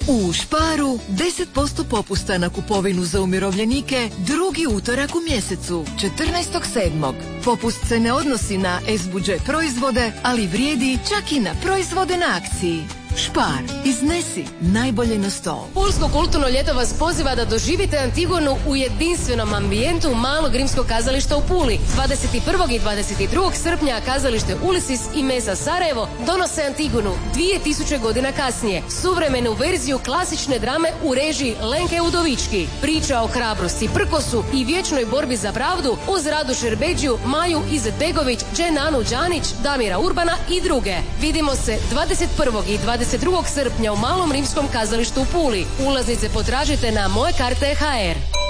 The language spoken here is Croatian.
U Sparu 10% popusta na kupovinu za umirovljenike drugi utorak u mjesecu, 14.7. Popust se ne odnosi na S-budžet proizvode, ali vrijedi čak i na proizvode na akciji. Spar, iznesi najbolje na stol. Pulsko kulturno ljeto vas poziva da doživite Antigonu u jedinstvenom ambijentu Malog rimskog kazališta u Puli. 21. i 22. srpnja kazalište Ulisis i Mesa Sarajevo donose Antigonu 2000 godina kasnije. Suvremenu verziju klasične drame u režiji Lenke Udovički. Priča o hrabrosti, prkosu i vječnoj borbi za pravdu uz Radu Šerbeđiju, Maju Izetbegović, Dženanu Đanić, Damira Urbana i druge. Vidimo se 21. i 22. srpnja u Malom rimskom kazalištu u Puli. Ulaznice potražite na moje karte.hr.